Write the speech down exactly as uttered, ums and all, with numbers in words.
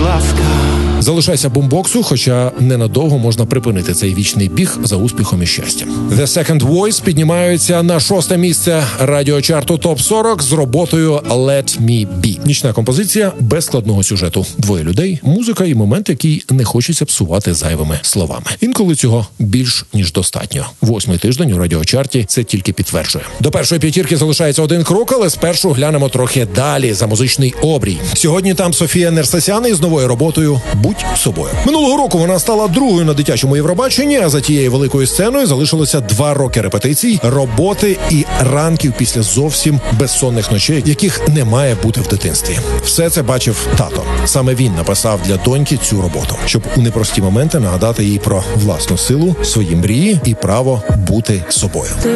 ласка. Залишайся бумбоксу, хоча ненадовго можна припинити цей вічний біг за успіхом і щастям. The Second Voice піднімаються на шосте місце радіочарту топ сорок з роботою Let Me Be. Нічна композиція без складного сюжету. Двоє людей, музика і момент, який не хочеться псувати зайвими словами. Інколи цього більш ніж достатньо. Восьмий тиждень у радіочарті це тільки підтверджує. До першої п'ятірки залишається один крок, але спершу глянемо трохи далі за музичний обрій. Сьогодні там Софія Нерсесян із новою роботою «Будь собою». Минулого року вона стала другою на дитячому Євробаченні, а за тією великою сценою залишилося два роки репетицій, роботи і ранків після зовсім безсонних ночей, яких не має бути в дитинстві. Все це бачив тато. Саме він написав для доньки цю роботу, щоб у непрості моменти нагадати їй про власну силу, свої мрії і право бути собою.